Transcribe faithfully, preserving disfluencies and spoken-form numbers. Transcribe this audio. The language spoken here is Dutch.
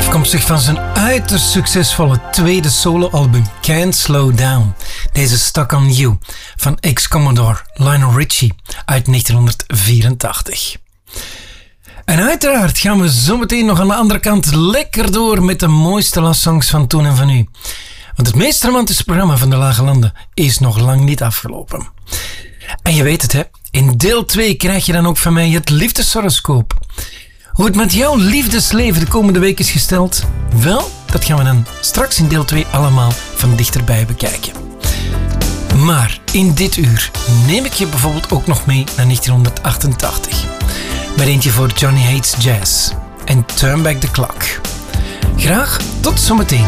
Afkomstig van zijn uiterst succesvolle tweede soloalbum Can't Slow Down. Deze Stuck on You van ex-Commodore Lionel Richie uit negentien vierentachtig. En uiteraard gaan we zometeen nog aan de andere kant lekker door met de mooiste love songs van toen en van nu. Want het meest romantische programma van de Lage Landen is nog lang niet afgelopen. En je weet het, hè? In deel twee krijg je dan ook van mij het liefdeshoroscoop. Hoe het met jouw liefdesleven de komende week is gesteld? Wel, dat gaan we dan straks in deel twee allemaal van dichterbij bekijken. Maar in dit uur neem ik je bijvoorbeeld ook nog mee naar negentien achtentachtig. Met eentje voor Johnny Hates Jazz en Turn Back the Clock. Graag tot zometeen.